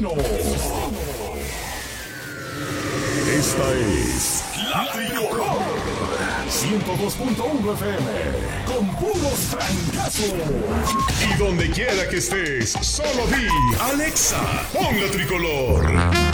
Campesino. Esta es La Tricolor 102.1 FM con puros trancazos. Y donde quiera que estés, solo di Alexa, pon La Tricolor.